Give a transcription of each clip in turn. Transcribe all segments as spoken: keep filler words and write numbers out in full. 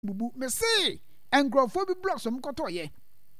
bubu me say engrofo bi blocks om koto ye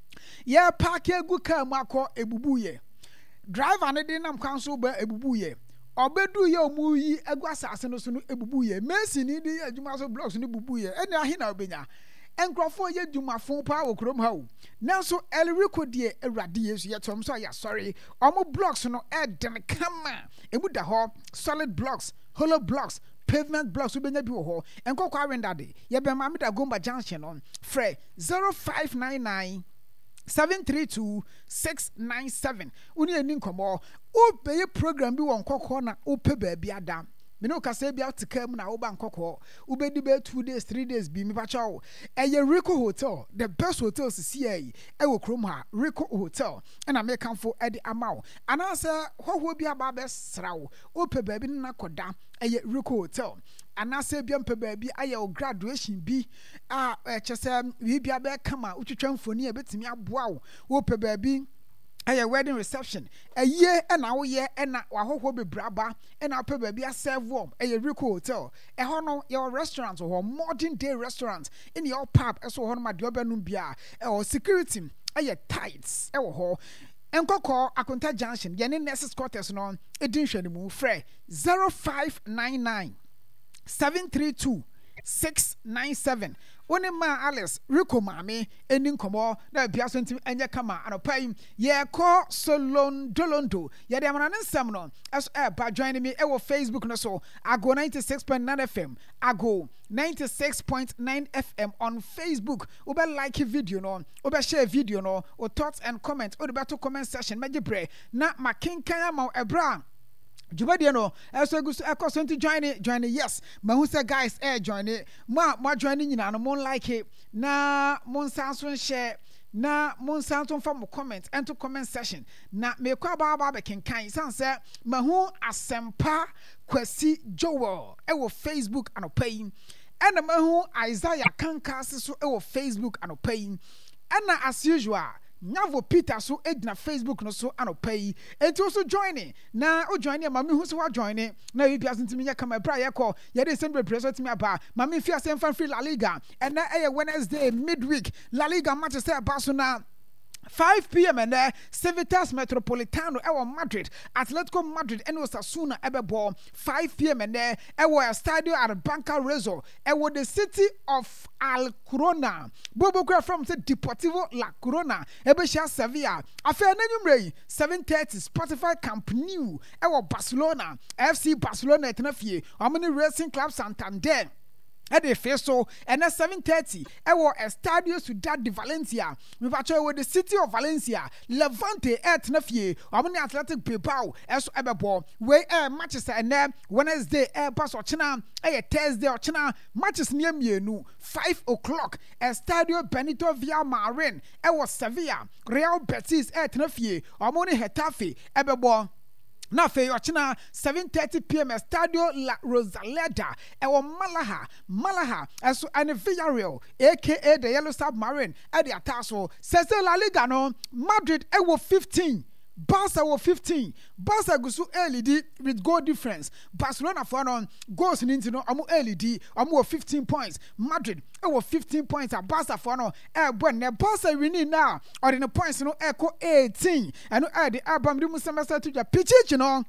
ye park egu car mu akọ ebubu ye driver ne de nam council ba ebubu ye obedu ye omu yi egu asase no so no ebubu ye Messi ni de adwuma so blocks no bubu ye ene ahi na obenya engrofo ye dwumafo pa okrom ha o nanso elrico de awrade yesu ye tom so ya sorry omo blocks no e den kama emu da ho solid blocks hollow blocks pavement blocks ubenya bi wo ho enkokwa arenda de ye be ma da Gomba junction on frɛ zero five nine nine seven three two six nine seven uni eni nkomo o be program bi won kokko na o pe ba bi adam me no ka say bi outkam na wo ba nkokko wo be di be two days three days bi me pa chawo eye Rico Hotel the best hotels C A e wo krom ha Rico Hotel na me kanfo e di amawo ana say hoho bi aba be srawo o pe ba bi na koda eye Rico Hotel ana say bi ampe ba bi aye o graduation bi a chese wi bi aba kama utwetwa mfoni e betimi aboa wo wo pe ba bi a wedding reception a year and now year and wa hoho be braba and our pe be a serve warm a Rico Hotel a hono your restaurant or modern day restaurant in your pub as so hono ma de obenum bia or security a tights e wo ho enkoko Akonta junction ye ne nurses quarters no edin hwani mu frɛ zero five nine nine seven three two six nine seven One ma Alice Rico mami eni nkomo na bia so ntim enye kama anopai ye ko Solon Dolondo ye de amana nsam no as e ba join me e wo Facebook no so ago ninety-six point nine F M ago ninety-six point nine F M on Facebook obe like video no obe share video no or thoughts and comments o de beto comment section majibre na makinkan ama ebra Jubadi no eso gusu ekoso nti join it join it yes ma hu say guys eh join it ma ma join nyina no mon like it na mon sanso share na mon sanso fa mo comment ento comment section na me kwa ba ba be kenkan san say ma hu asempa Kwasi Joel e wo Facebook anopai ena ma hu Isaiah Kankase so e wo Facebook anopai ena as usual Nyavo Peter so edna Facebook no so anopai enti also joining na o join ma me hu so wa join na we bia sentimi nya kama bra ye ko ye de send represent me aba ma me fi asem fan free La Liga and na eh Wednesday midweek La Liga match say ba so na five p m and there Civitas Metropolitano ewo Madrid Atletico Madrid and Osasuna ebebo five p m and there ewo Estadio Arbanca Rezo ewo the city of Al Corona Bobo from the Deportivo La Corona ebesha Sevilla afa nanumrei seven thirty Spotify Camp Nou ewo Barcelona F C Barcelona etenafie amani Racing Club Santander at the face so and at seven thirty I was Estadio Ciudad de Valencia we with the city of Valencia Levante at Nafie how many Athletic people as Ebebo where air matches and then Wednesday air pass or China a Thursday or China matches near me no five o'clock Estadio Benito Villamarin I was Sevilla Real Betis at Nafie how many Hetafe Ebebo na fe yochina seven thirty p m Estadio La Rosaleda ewo Malaha Malaha eso ane Villarreal aka the Yellow Submarine e the ataso sese La Liga no Madrid ewo fifteen Barca were fifteen. Barca gusu L E D with goal difference. Barcelona for no goals in no amu L E D amu fifteen points. Madrid it was fifteen points. Barca for no eh when ne Barca winning now or in the points no echo eighteen. And no the album di semester to the pitch no.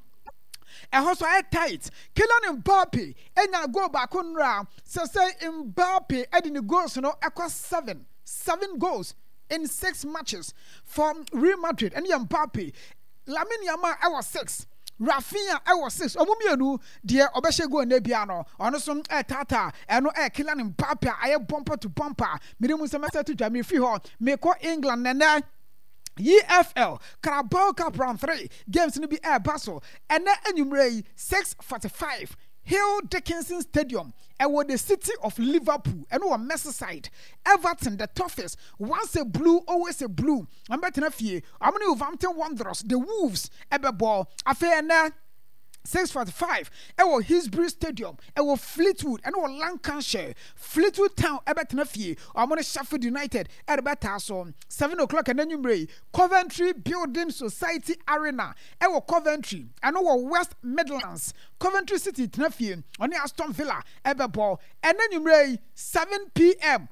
And also air tight. Kylian Mbappe enya go back on round. So say Mbappe adding the goals no echo seven. Seven goals in six matches from Real Madrid and Mbappe. Lamine Yamal I was six. Rafinha I was six. Omumienu dear obeshe go nebiano. Onosom e tata eno e Kylian Mbappe aye bumper to bumper. Mirimu semester to Jamie free hall. Me ko England nene E F L Carabao Cup round three games ni be air Basel and then enumerate six forty-five Hill Dickinson Stadium and with the city of Liverpool and one Merseyside Everton the toughest once a blue always a blue I'm better enough here I'm going to Wolverhampton Wanderers the Wolves ever ball affair na six forty-five ɛwɔ Hillsbury Stadium ɛwɔ Fleetwood ɛne wɔ Lancashire. Fleetwood Town ɛbɛtena fie ɔmo ne Sheffield United ɛde bɛtaa so seven o'clock ɛna nwummerɛ Coventry Building Society Arena ɛwɔ Coventry ɛne wɔ West Midlands. Coventry City tena fie ɔne Aston Villa ɛbɛbɔ ɛna nwummerɛ seven p m